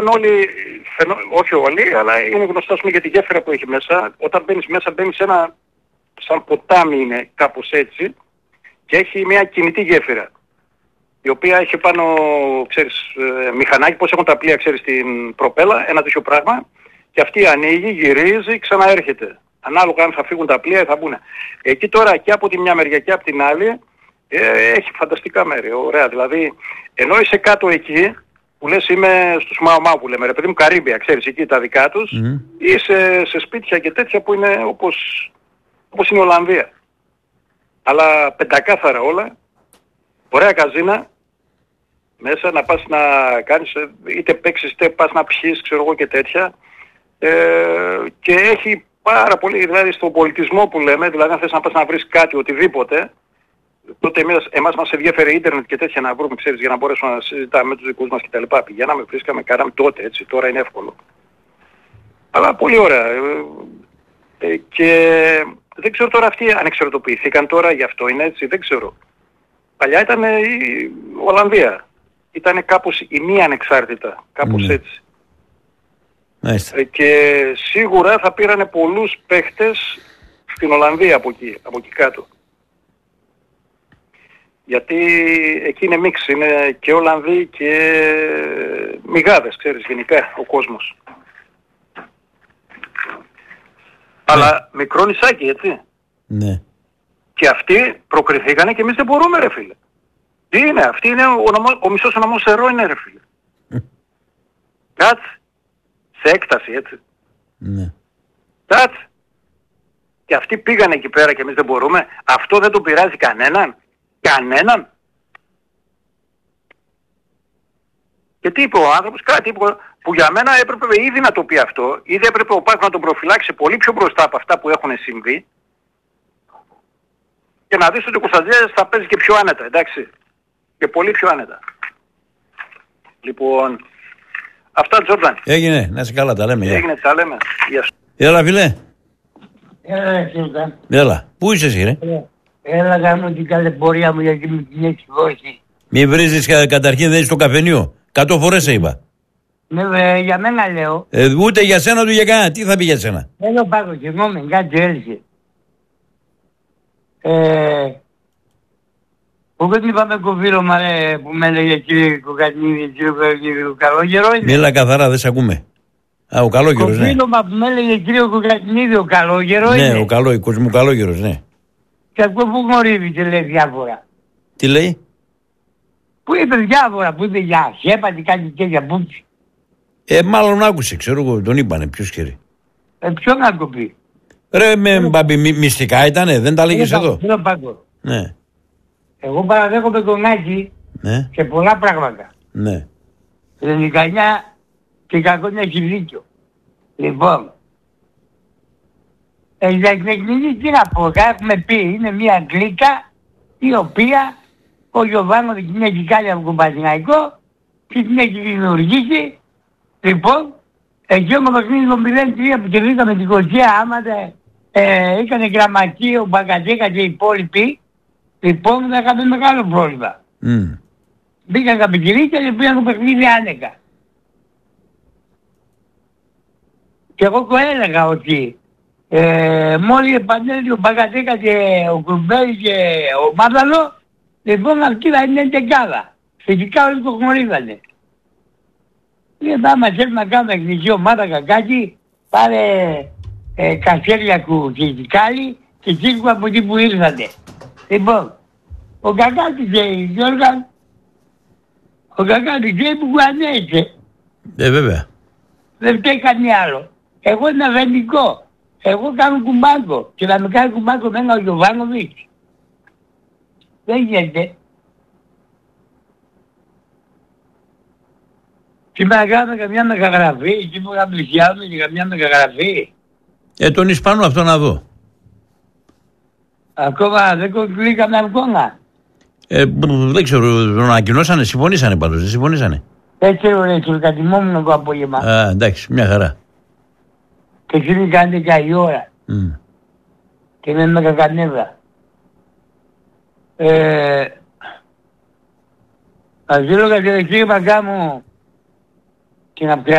όλοι, όχι όλοι, αλλά είναι γνωστό για τη γέφυρα που έχει μέσα. Όταν μπαίνεις μέσα, μπαίνεις σε ένα, σαν ποτάμι είναι κάπως έτσι, και έχει μια κινητή γέφυρα, η οποία έχει πάνω, ξέρεις, μηχανάκι, πώς έχουν τα πλοία, ξέρεις, στην προπέλα, ένα τέτοιο πράγμα, και αυτή ανοίγει, γυρίζει, ξαναέρχεται. Ανάλογα αν θα φύγουν τα πλοία ή θα μπουν. Εκεί τώρα και από τη μια μεριά και από την άλλη, έχει φανταστικά μέρη, ωραία. Δηλαδή, ενώ είσαι κάτω εκεί, που λες είμαι στους Μαομάου που λέμε, ρε παιδί μου, Καρύμπια, ξέρεις, εκεί τα δικά τους, ή σε σπίτια και τέτοια που είναι όπως είναι η Ολλανδία. Αλλά πεντακάθαρα όλα, ωραία καζίνα, μέσα να πας να κάνεις, είτε παίξεις, είτε πας να πιείς, ξέρω εγώ, και τέτοια. Και έχει πάρα πολύ, δηλαδή στον πολιτισμό που λέμε, δηλαδή αν θες να πας να βρεις κάτι, οτιδήποτε, τότε εμάς μας ενδιαφέρει ίντερνετ και τέτοια να βρούμε, ξέρεις, για να μπορέσουμε να συζητάμε με τους δικούς μας κτλ. Πηγαίναμε, βρίσκαμε, κάναμε τότε, έτσι, τώρα είναι εύκολο. Αλλά πολύ ωραία. Και δεν ξέρω τώρα αυτοί ανεξαρτοποιηθήκαν τώρα, γι' αυτό είναι έτσι, δεν ξέρω. Παλιά ήταν η Ολλανδία. Ήταν κάπως η μία ανεξάρτητα, κάπως έτσι. Και σίγουρα θα πήρανε πολλούς παίχτες στην Ολλανδία από εκεί κάτω. Γιατί εκεί είναι μίξ, είναι και Ολλανδοί και μιγάδες, ξέρεις, γενικά ο κόσμος. Αλλά μικρό νησάκι, έτσι. Ναι. Και αυτοί προκριθήκανε και εμείς δεν μπορούμε, ρε φίλε. Τι είναι, αυτοί είναι ο μισός ο νομός Σερό είναι, ρε φίλε. Κάτσε. Σε έκταση, έτσι. Ναι. Κάτσε. Και αυτοί πήγανε εκεί πέρα και εμείς δεν μπορούμε. Αυτό δεν τον πειράζει κανέναν. Κανέναν. Και τι είπε ο άνθρωπος, κάτι είπε, που για μένα έπρεπε ήδη να το πει αυτό, ήδη έπρεπε ο Πάκος να τον προφυλάξει πολύ πιο μπροστά από αυτά που έχουν συμβεί, και να δεις ότι ο Κωνσταντίνας θα παίζει και πιο άνετα, εντάξει. Και πολύ πιο άνετα. Λοιπόν, αυτά, Τζόρνταν. Έγινε, να είσαι καλά, τα λέμε. Έγινε, τα λέμε. Γεια σου. Έλα, φίλε. Έλα, Τζόρνταν. Έλα. Πού είσαι εσύ, ρε? Έλα, κάνω την καλεπορία μου γιατί με την έχεις δώσει. Μη βρίζεις καταρχήν, δεν είσαι στο καφενείο. 100 φορές σε είπα. Ναι, για μένα λέω. Ούτε για σένα, ούτε για κανένα. Τι θα πει για σένα? Θέλω Πάκο, συγγνώμη, κάτι έλυσε. Δεν είπαμε κοφύρωμα, ρε, που με έλεγε κύριε Κοκατνίδη, κύριε Καλόγερο είναι. Μίλα καθαρά, δεν σε ακούμε. Ο Καλόγερος, ναι. Κοφύρωμα που με έλεγε κύριε Κοκατνίδη, ο Καλόγερο είναι. Ναι, ο Κοσμοκαλόγερος, ναι. Και αυτό που γνωρίζει και λέει διάφορα. Τι λέει? Που είπε διάφορα, που είπε για χέπατη, κάτι τέτοια μπούτσι. Μάλλον άκουσε, ξέρω εγώ, τον είπανε, ποιος ξέρει. Ποιο να το πει? Ρε, μυστικά ήτανε, δεν τα λέγες εδώ. Ναι. Εγώ παραδέχομαι τον Άκη, ναι, σε πολλά πράγματα. Ναι. Δεν 19 και κακό να έχει δίκιο. Λοιπόν, για την εκκληνή τι να πω, έχουμε πει, είναι μια γλύκα η οποία ο Γιωβάνο την έχει κάνει από τον Παναθηναϊκό και την έχει δημιουργήσει. Λοιπόν, εκεί ο παιχνίδι το 0-3 που κερδίσαμε την Κοτσία, άμα έκανε γραμματή ο Μπαγκατζέκα και οι υπόλοιποι, λοιπόν θα είχαμε μεγάλο πρόβλημα. Μπήκαν τα πιτσιρίκια και πήγαν το παιχνίδι άνεκα. Και εγώ το έλεγα ότι μόλις επανέλθει ο Μπαγκατζέκα και ο Κουρμπέλη και ο Μάδαλο, λοιπόν αυτή θα είναι εντεκάδα. Φυσικά όλοι το γνωρίζανε. Άμα θέλει να κάνουμε εθνική ομάδα κακάκι, πάρε Κασέριακου και Ζικάλη και Τσίκου από εκεί που ήρθανε. Λοιπόν, ο Κακάτης λέει, Γιώργα, ο Κακάτης λέει που ανέησε. Βέβαια. Δεν φταίει κανεί άλλο. Εγώ είναι αφεντικό. Εγώ κάνω κουμπάκο. Και θα με κάνει κουμπάκο εμένα ο Γιωβάνοβιτς. Δεν γίνεται. Σήμερα κάνουμε καμιά μεταγραφή, σήμερα πλησιάζουμε και καμιά μεταγραφή. Τον Ισπανό αυτό να δω. Ακόμα δεν κολλήκαμε ακόμα. Δεν ξέρω, τον ανακοινώσανε, συμφωνήσανε πάντως, δεν συμφωνήσανε? Έτσι ωραία, κατημόμουν το απόγευμα. Εντάξει, μια χαρά. Και εσύ μην κάνετε και η ώρα. Και δεν με κακανέβα. Ας δήλω κατευθύνει μακά μου και να